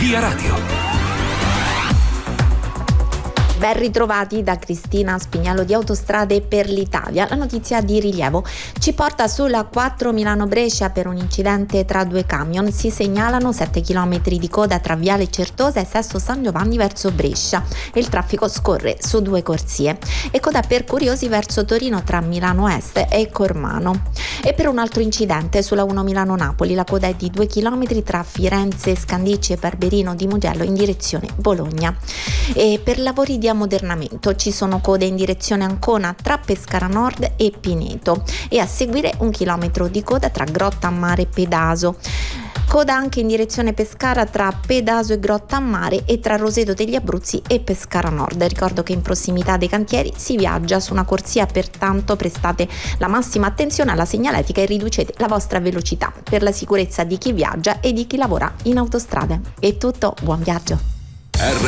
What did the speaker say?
Via Radio. Ben ritrovati da Cristina Spignello di Autostrade per l'Italia. La notizia di rilievo ci porta sulla 4 Milano-Brescia per un incidente tra due camion. Si segnalano 7 km di coda tra Viale Certosa e Sesto San Giovanni verso Brescia e il traffico scorre su due corsie. E coda per curiosi verso Torino tra Milano Est e Cormano. E per un altro incidente sulla 1 Milano-Napoli la coda è di 2 km tra Firenze, Scandicci e Barberino di Mugello in direzione Bologna. E per lavori di ammodernamento ci sono code in direzione Ancona tra Pescara Nord e Pineto e a seguire 1 chilometro di coda tra Grotta a Mare e Pedaso. Coda anche in direzione Pescara tra Pedaso e Grotta a Mare e tra Roseto degli Abruzzi e Pescara Nord. Ricordo che in prossimità dei cantieri si viaggia su una corsia, pertanto prestate la massima attenzione alla segnaletica e riducete la vostra velocità per la sicurezza di chi viaggia e di chi lavora in autostrade. È tutto, buon viaggio!